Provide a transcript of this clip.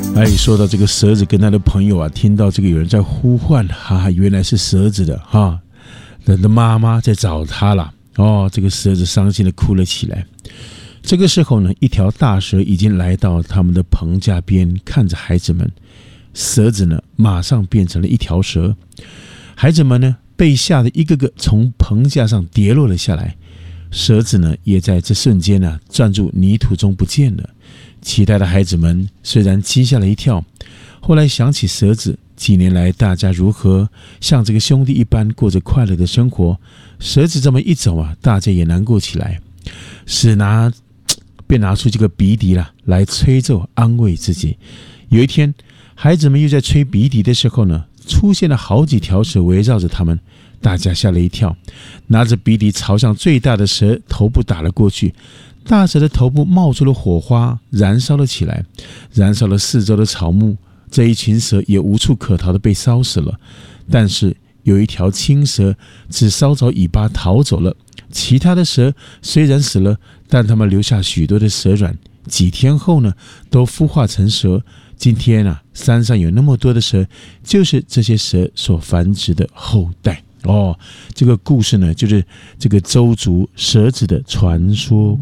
说到这个蛇子跟他的朋友啊，听到这个有人在呼唤，原来是蛇子的人的妈妈在找他了。这个蛇子伤心的哭了起来。这个时候呢，一条大蛇已经来到他们的棚架边，看着孩子们。蛇子呢，马上变成了一条蛇。孩子们呢，被吓得一个个从棚架上跌落了下来。蛇子呢，也在这瞬间呢，钻入泥土中不见了。其他的孩子们虽然惊吓了一跳，后来想起蛇子几年来大家如何像这个兄弟一般过着快乐的生活，蛇子这么一走啊，大家也难过起来，便拿出这个鼻笛来吹奏安慰自己。有一天，孩子们又在吹鼻笛的时候呢，出现了好几条蛇围绕着他们，大家吓了一跳，拿着鼻笛朝向最大的蛇头部打了过去。大蛇的头部冒出了火花，燃烧了起来，燃烧了四周的草木。这一群蛇也无处可逃的被烧死了。但是有一条青蛇只烧着尾巴逃走了，其他的蛇虽然死了，但它们留下许多的蛇卵，几天后呢，都孵化成蛇。今天啊，山上有那么多的蛇，就是这些蛇所繁殖的后代。这个故事呢，就是这个周族蛇子的传说。